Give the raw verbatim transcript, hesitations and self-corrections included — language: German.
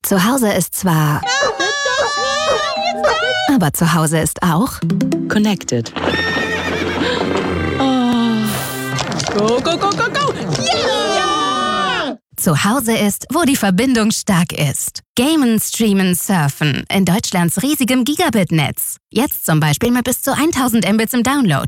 Zu Hause ist zwar... Aber zu Hause ist auch... Connected. Oh. Go, go, go, go, go! Ja! Zu Hause ist, wo die Verbindung stark ist. Gamen, streamen, surfen. In Deutschlands riesigem Gigabit-Netz. Jetzt zum Beispiel mit bis zu tausend Mbits im Download.